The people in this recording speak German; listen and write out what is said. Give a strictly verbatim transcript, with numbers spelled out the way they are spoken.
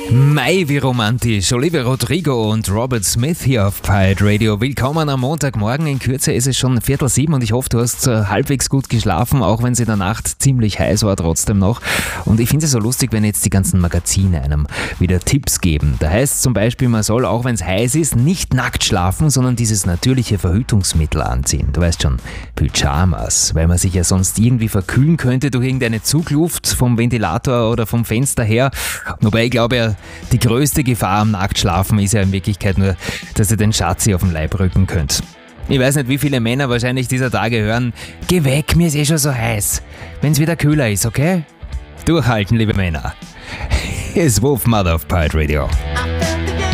Mei, wie romantisch. Olivia Rodrigo und Robert Smith hier auf Pirate Radio. Willkommen am Montagmorgen. In Kürze ist es schon Viertel sieben und ich hoffe, du hast äh, halbwegs gut geschlafen, auch wenn es in der Nacht ziemlich heiß war trotzdem noch. Und ich finde es so lustig, wenn jetzt die ganzen Magazine einem wieder Tipps geben. Da heißt zum Beispiel, man soll, auch wenn es heiß ist, nicht nackt schlafen, sondern dieses natürliche Verhütungsmittel anziehen. Du weißt schon, Pyjamas, weil man sich ja sonst irgendwie verkühlen könnte durch irgendeine Zugluft vom Ventilator oder vom Fenster her. Wobei ich glaube ja, die größte Gefahr am Nacktschlafen ist ja in Wirklichkeit nur, dass ihr den Schatzi auf den Leib rücken könnt. Ich weiß nicht, wie viele Männer wahrscheinlich dieser Tage hören, geh weg, mir ist eh schon so heiß, wenn es wieder kühler ist, okay? Durchhalten, liebe Männer. Hier ist Wolfmother auf Pirate Radio.